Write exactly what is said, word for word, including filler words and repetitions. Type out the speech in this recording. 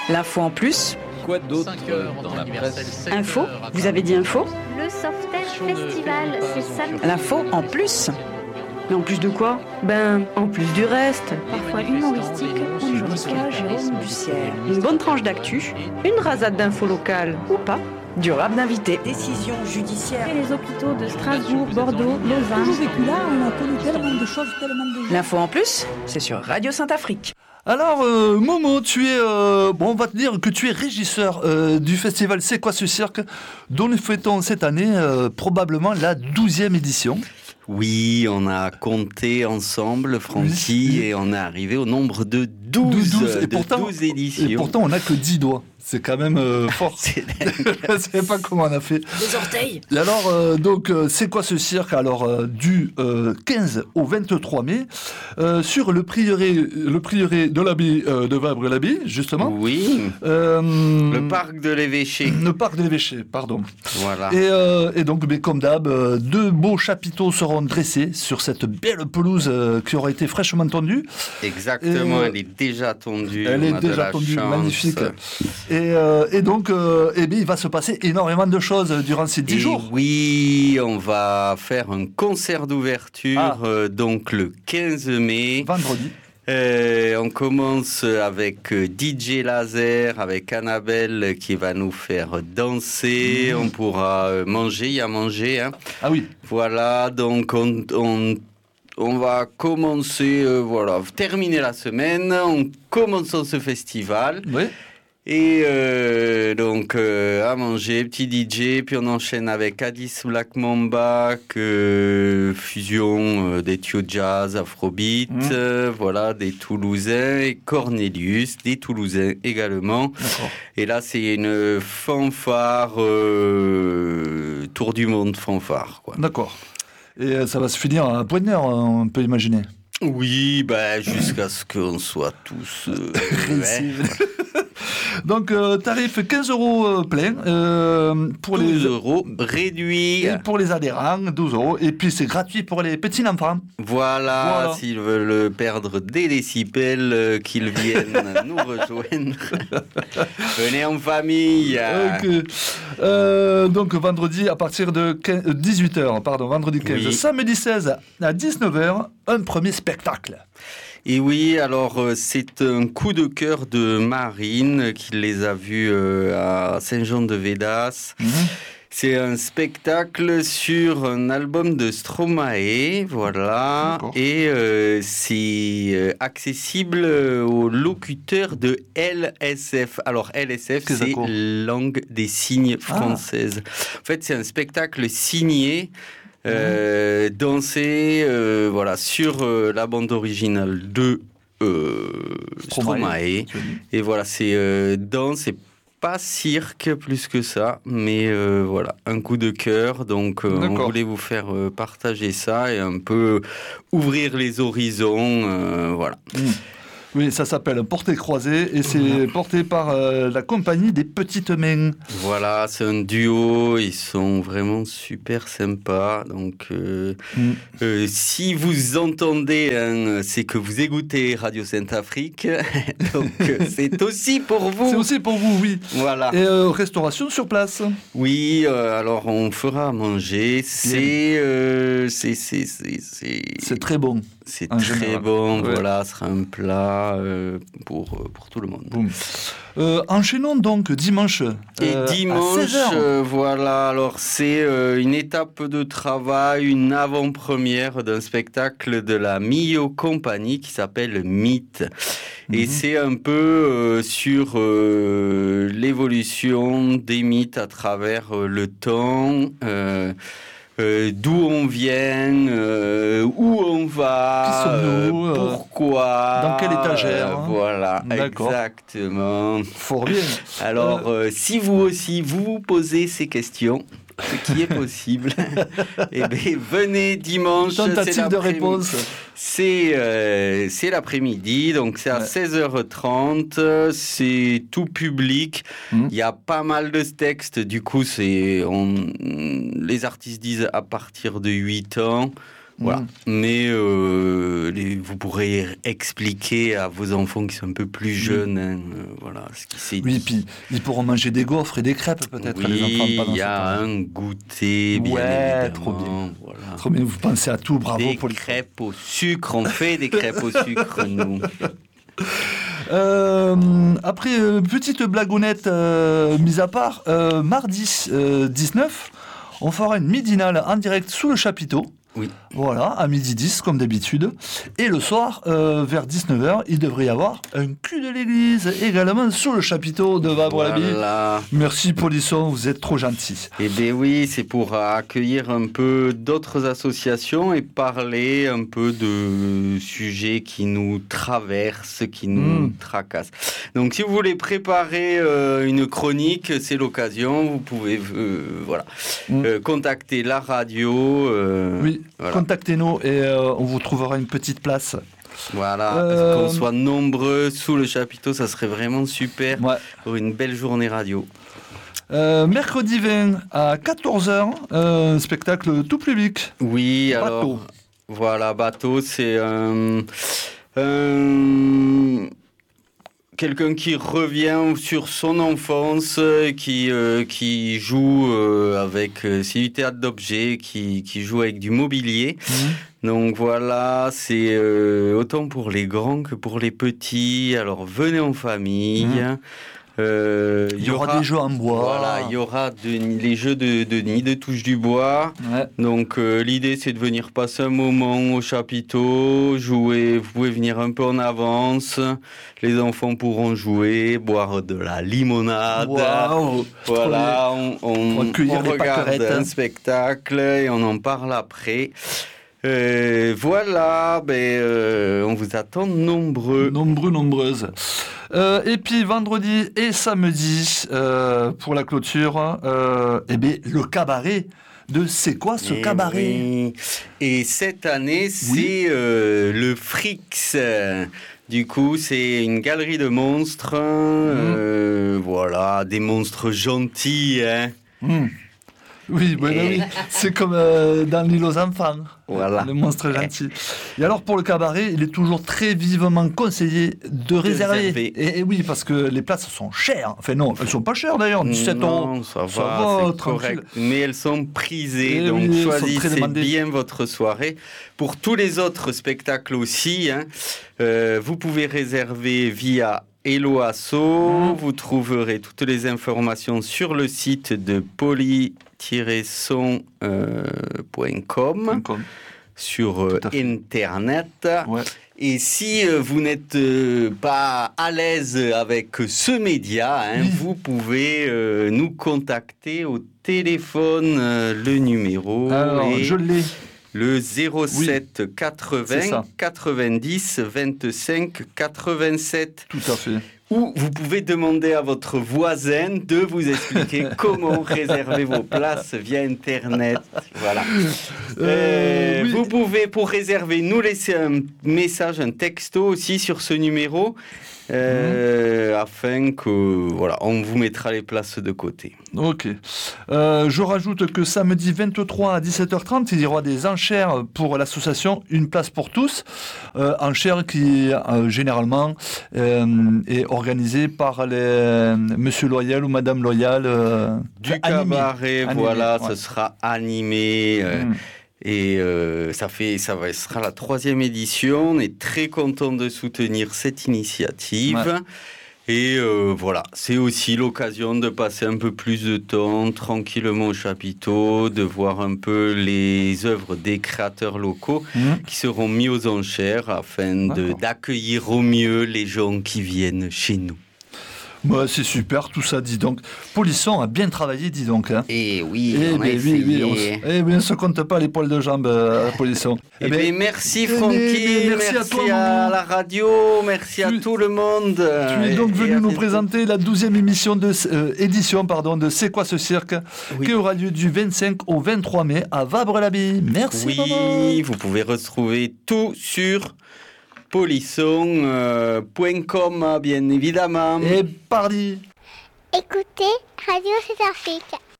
L'info en plus. Quoi d'autre dans la presse? Info, vous avez dit info? Le Softaine Festival, c'est samedi. L'info en plus. Mais en plus de quoi? Ben, en plus du reste. Parfois humoristique, Angelica Jérôme Bussière. Une bonne tranche d'actu, une rasade d'infos locales ou pas, du rap d'invités. Décision judiciaire. Et les hôpitaux de Strasbourg, Bordeaux, Lausanne. Toujours vécu là, on a connu tellement de choses, tellement de gens. L'info en plus, c'est sur Radio Saint-Afrique. Alors, euh, Momo, tu es, euh, bon, on va te dire que tu es régisseur euh, du festival C'est quoi ce cirque, dont nous fêtons cette année euh, probablement la douzième édition. Oui, on a compté ensemble, Francky, oui. Et on est arrivé au nombre de douze, douze, et de pourtant, douze éditions. Et pourtant, on n'a que dix doigts. C'est quand même euh, fort. C'est Je ne sais pas comment on a fait. Les orteils. Et alors, euh, donc, euh, c'est quoi ce cirque? Alors, euh, du euh, quinze au vingt-trois mai, euh, sur le prieuré, le prieuré de l'abbaye euh, de Vabre-l'Abbaye, justement. Oui. Euh, le parc de l'Évêché. Le parc de l'Évêché, pardon. Voilà. Et, euh, et donc, mais comme d'hab, euh, deux beaux chapiteaux seront dressés sur cette belle pelouse euh, qui aura été fraîchement tondue. Exactement, et, elle est déjà tondue. Elle est on a déjà de la tondue, chance. magnifique. Et, euh, et donc, euh, eh bien, il va se passer énormément de choses durant ces dix et jours. Oui, on va faire un concert d'ouverture, ah. euh, donc le quinze mai. Vendredi. Euh, on commence avec D J Laser, avec Annabelle qui va nous faire danser. Mmh. On pourra manger, il y a manger. Hein. Ah oui. Voilà, donc on... on On va commencer, euh, voilà, terminer la semaine en commençant ce festival. Oui. Et euh, donc, euh, à manger, petit D J, puis on enchaîne avec Addis Black Mamba, que fusion euh, des tuyaux jazz, afrobeat, mmh. euh, voilà, des Toulousains, et Cornelius, des Toulousains également. D'accord. Et là, c'est une fanfare, euh, tour du monde fanfare, quoi. D'accord. Et ça va se finir à point d'heure, on peut imaginer. Oui, bah, jusqu'à ce qu'on soit tous... Euh, ouais. Donc, euh, tarif quinze euros euh, plein. Euh, pour douze les euros réduit. Et pour les adhérents, douze euros. Et puis, c'est gratuit pour les petits enfants. Voilà, voilà. S'ils veulent perdre des décibels, euh, qu'ils viennent nous rejoindre. Venez en famille. Okay. Euh, donc, vendredi à partir de quinze, dix-huit heures, pardon, vendredi quinze. Oui. Samedi seize à dix-neuf heures, un premier spectacle. Et oui, alors euh, c'est un coup de cœur de Marine qui les a vus euh, à Saint-Jean-de-Védas. Mmh. C'est un spectacle sur un album de Stromae, voilà, D'accord. et euh, c'est euh, accessible aux locuteurs de L S F. Alors L S F, c'est Langue des signes française. Ah. En fait, c'est un spectacle signé. Euh, danser euh, voilà, sur euh, la bande originale de euh, Stromae. Stromae. Et voilà, c'est euh, danse, c'est pas cirque plus que ça, mais euh, voilà, un coup de cœur. Donc, euh, on voulait vous faire euh, partager ça et un peu ouvrir les horizons. Euh, voilà. Mmh. Oui, ça s'appelle Portée croisée et c'est mmh. porté par euh, la compagnie des Petites Mains. Voilà, c'est un duo, ils sont vraiment super sympas. Donc, euh, mmh. euh, si vous entendez, hein, c'est que vous écoutez Radio Saint-Afrique. Donc, c'est aussi pour vous. C'est aussi pour vous, oui. Voilà. Et euh, restauration sur place. Oui, euh, alors on fera à manger. C'est, euh, c'est, c'est, c'est, c'est... c'est très bon. C'est très général. bon, ouais. Voilà, ce sera un plat euh, pour, pour tout le monde. Boum. Euh, enchaînons donc dimanche. Et euh, dimanche, à seize heures. Euh, voilà, alors c'est euh, une étape de travail, une avant-première d'un spectacle de la Mio Company qui s'appelle Mythe. Mm-hmm. Et c'est un peu euh, sur euh, l'évolution des mythes à travers euh, le temps. Euh, Euh, d'où on vient, euh, où on va, euh, pourquoi, dans quelle étagère. Euh, voilà, D'accord. Exactement. Fort bien. Alors, euh, si vous aussi, vous vous posez ces questions, ce qui est possible, eh bien, venez dimanche. Tentative de réponse. C'est, euh, c'est l'après-midi, donc c'est à ouais. seize heures trente, c'est tout public. Mmh. Il y a pas mal de textes, du coup, c'est, on, les artistes disent à partir de huit ans. Voilà. Mmh. Mais euh, les, vous pourrez expliquer à vos enfants qui sont un peu plus jeunes, hein, euh, voilà, ce qui s'est Oui, dit. puis ils pourront manger des gaufres et des crêpes peut-être, Oui, les enfants. Pendant il y a ce temps. un goûter, bien Ouais, évidemment. trop bien. Voilà. Trop bien, vous pensez à tout, bravo Des pour les crêpes au sucre, on fait des crêpes au sucre, nous. Euh, après, euh, petite blagounette euh, mise à part, euh, mardi euh, dix-neuf, on fera une midinale en direct sous le chapiteau. Oui. Voilà, à midi dix, comme d'habitude. Et le soir, euh, vers dix-neuf heures, il devrait y avoir un cul de l'église, également sous le chapiteau de Vabre-l'Abbé. Voilà. Merci, Polisson, vous êtes trop gentil. Eh bien oui, c'est pour accueillir un peu d'autres associations et parler un peu de sujets qui nous traversent, qui nous Mm. tracassent. Donc si vous voulez préparer euh, une chronique, c'est l'occasion, vous pouvez euh, voilà, Mm. euh, contacter la radio. euh, Oui, voilà. contactez-nous et euh, on vous trouvera une petite place. Voilà, Euh, qu'on soit nombreux sous le chapiteau, ça serait vraiment super Ouais. pour une belle journée radio. Euh, mercredi vingt à quatorze heures, euh, spectacle tout public. Oui, Bateau. alors voilà, bateau, c'est un, un- quelqu'un qui revient sur son enfance, euh, qui euh, qui joue euh, avec euh, c'est du théâtre d'objets, qui qui joue avec du mobilier. Donc voilà, c'est euh, autant pour les grands que pour les petits. Alors venez en famille. Mmh. Euh, Il y aura des jeux en bois. Voilà, il y aura de, les jeux de, de nid de touche du bois. Ouais. Donc euh, l'idée c'est de venir passer un moment au chapiteau, jouer, vous pouvez venir un peu en avance, les enfants pourront jouer, boire de la limonade. Waouh, Voilà, on, on, Pour accueillir on les regarde pâquerettes. un spectacle et on en parle après. Euh, voilà, ben, euh, on vous attend nombreux. Nombreux, nombreuses. Euh, et puis vendredi et samedi, euh, pour la clôture, euh, eh bien, le cabaret de C'est quoi ce Eh cabaret oui. Et cette année, c'est Oui. euh, le Frix. Du coup, c'est une galerie de monstres. Mhm. euh, voilà, des monstres gentils. Hein. Mmh. Oui, ben Et- oui, c'est comme euh, dans l'île aux enfants, Voilà. le monstre gentil. Et alors pour le cabaret, il est toujours très vivement conseillé de réserver. réserver. Et, et oui, parce que les places sont chères. Enfin non, elles sont pas chères d'ailleurs, dix-sept euros. Non, ça va, Ça va, c'est tranquille. correct. Mais elles sont prisées, Eh donc oui, elles sont très choisissez demandées. bien votre soirée. Pour tous les autres spectacles aussi, hein, euh, vous pouvez réserver via Hello Asso. Mmh. Vous trouverez toutes les informations sur le site de poly tiret son point com Comme- sur euh, Tout à fait. Internet. Ouais. Et si euh, vous n'êtes euh, pas à l'aise avec ce média, hein, Oui. vous pouvez euh, nous contacter au téléphone. Euh, le numéro Alors, est je l'ai. le zéro sept c'est ça. quatre-vingts quatre-vingt-dix vingt-cinq quatre-vingt-sept. Tout à fait. Ou vous pouvez demander à votre voisin de vous expliquer comment réserver vos places via Internet. Voilà. Euh, Euh, oui. Vous pouvez, pour réserver, nous laisser un message, un texto aussi sur ce numéro, euh, afin que, voilà, on vous mettra les places de côté. Ok. Euh, je rajoute que samedi vingt-trois à dix-sept heures trente, il y aura des enchères pour l'association Une place pour tous. Euh, enchères qui, euh, généralement, euh, est organisée par les, Monsieur Loyal ou Madame Loyal. euh, Du animé. cabaret, Animé, voilà, ouais. ce sera animé. euh, Mm. Et euh, ça fait, ça va, ce sera la troisième édition. On est très content de soutenir cette initiative. Ouais. Et euh, voilà, c'est aussi l'occasion de passer un peu plus de temps tranquillement au chapiteau, de voir un peu les œuvres des créateurs locaux Mm. qui seront mis aux enchères afin de, D'accord. d'accueillir au mieux les gens qui viennent chez nous. Bah, c'est super tout ça, dis donc. Polisson a bien travaillé, dis donc. Hein. Et oui, Eh on a ben oui, oui, essayé. on se, eh bien, on se compte pas les poils de jambes euh, à Polisson. Eh Eh ben, bien, merci eh ben, Francky, mais merci, merci à à, toi, maman. la radio, merci à Tu- tout le monde. Tu es donc Et- et venu à nous bientôt. présenter la douzième émission de, euh, édition pardon, de C'est quoi ce cirque Oui. qui aura lieu du vingt-cinq au vingt-trois mai à Vabre-l'Abbé. Merci Oui, maman. vous pouvez retrouver tout sur polisson point com, bien évidemment. Et pardi. Écoutez Radio César Afrique.